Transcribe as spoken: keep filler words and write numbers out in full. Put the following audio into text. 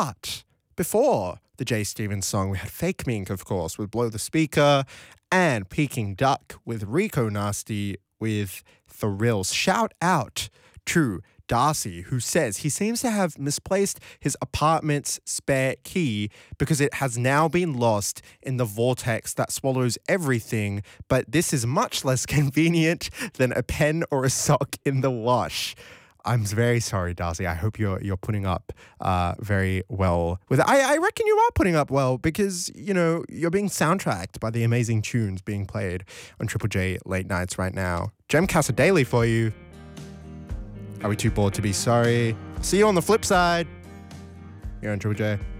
But before the Jay Stevens song, we had Fake Mink, of course, with Blow the Speaker, and Peking Duck with Rico Nasty with Thrills. Shout out to Darcy, who says he seems to have misplaced his apartment's spare key because it has now been lost in the vortex that swallows everything, but this is much less convenient than a pen or a sock in the wash. I'm very sorry, Darcy. I hope you're you're putting up uh, very well with it. I, I reckon you are putting up well because, you know, you're being soundtracked by the amazing tunes being played on Triple J Late Nights right now. Gemcast Daily for you. Are we too bored to be sorry? See you on the flip side. You're on Triple J.